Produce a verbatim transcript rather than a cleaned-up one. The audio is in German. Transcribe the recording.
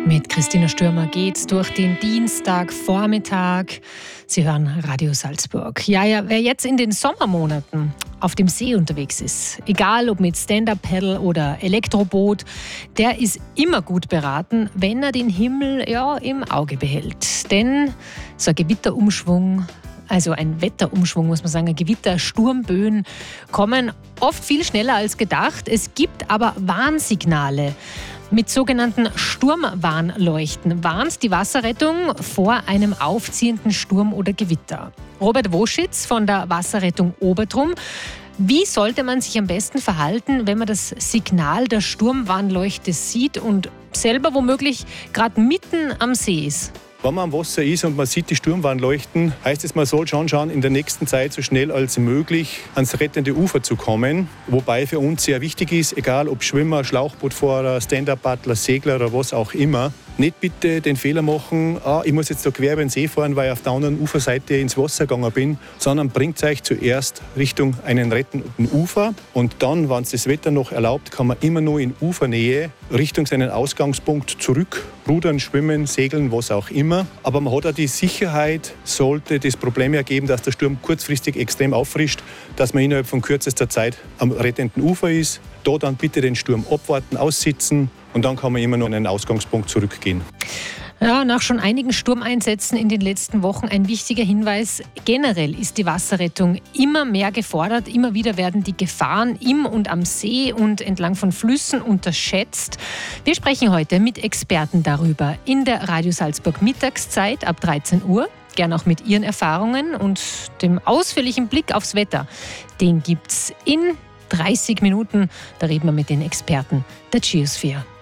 Mit Christina Stürmer geht's durch den Dienstagvormittag. Sie hören Radio Salzburg. Ja, ja, wer jetzt in den Sommermonaten auf dem See unterwegs ist, egal ob mit Stand-Up-Paddle oder Elektroboot, der ist immer gut beraten, wenn er den Himmel ja im Auge behält. Denn so ein Gewitterumschwung, also ein Wetterumschwung, muss man sagen, ein Gewitter, Sturmböen kommen oft viel schneller als gedacht. Es gibt aber Warnsignale. Mit sogenannten Sturmwarnleuchten warnt die Wasserrettung vor einem aufziehenden Sturm oder Gewitter. Robert Woschitz von der Wasserrettung Obertrum. Wie sollte man sich am besten verhalten, wenn man das Signal der Sturmwarnleuchte sieht und selber womöglich gerade mitten am See ist? Wenn man am Wasser ist und man sieht die Sturmwarnleuchten, heißt es, man soll schon schauen, in der nächsten Zeit so schnell als möglich ans rettende Ufer zu kommen. Wobei für uns sehr wichtig ist, egal ob Schwimmer, Schlauchbootfahrer, Stand-Up-Paddler, Segler oder was auch immer, nicht bitte den Fehler machen, ah, ich muss jetzt da quer über den See fahren, weil ich auf der anderen Uferseite ins Wasser gegangen bin, sondern bringt euch zuerst Richtung einen rettenden Ufer und dann, wenn es das Wetter noch erlaubt, kann man immer nur in Ufernähe Richtung seinen Ausgangspunkt zurück rudern, schwimmen, segeln, was auch immer. Aber man hat auch die Sicherheit, sollte das Problem ergeben, dass der Sturm kurzfristig extrem auffrischt, dass man innerhalb von kürzester Zeit am rettenden Ufer ist. Da dann bitte den Sturm abwarten, aussitzen und dann kann man immer noch an einen Ausgangspunkt zurückgehen. Ja, nach schon einigen Sturmeinsätzen in den letzten Wochen ein wichtiger Hinweis. Generell ist die Wasserrettung immer mehr gefordert. Immer wieder werden die Gefahren im und am See und entlang von Flüssen unterschätzt. Wir sprechen heute mit Experten darüber in der Radio Salzburg Mittagszeit ab dreizehn Uhr. Gern auch mit Ihren Erfahrungen und dem ausführlichen Blick aufs Wetter. Den gibt's in dreißig Minuten. Da reden wir mit den Experten der Geosphere.